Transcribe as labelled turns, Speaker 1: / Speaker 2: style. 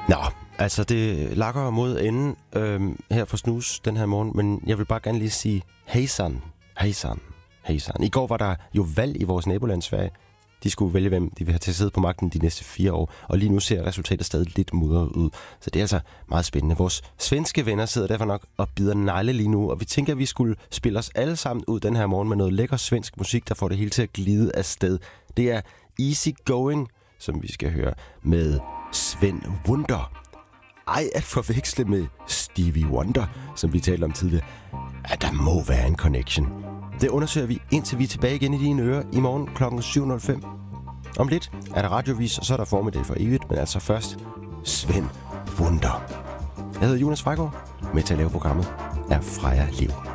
Speaker 1: Nå, altså det lakker mod enden her for Snus den her morgen, men jeg vil bare gerne lige sige, hejsan. I går var der jo valg i vores naboland Sverige. De skulle vælge, hvem de vil have til at sidde på magten de næste 4 år, og lige nu ser resultatet stadig lidt mudret ud. Så det er altså meget spændende. Vores svenske venner sidder derfor nok og bider negle lige nu, og vi tænker, at vi skulle spille os alle sammen ud den her morgen med noget lækker svensk musik, der får det hele til at glide afsted. Det er Easy Going, som vi skal høre med Sven Wunder. Ej, at forveksle med Stevie Wonder, som vi talte om tidligere. At der må være en connection. Det undersøger vi, indtil vi er tilbage igen i dine ører i morgen kl. 7.05. Om lidt er der radiovis, og så er der formiddag for evigt, men altså først Sven Wunder. Jeg hedder Jonas Fregaard. Med til at lave programmet er Freja Liv.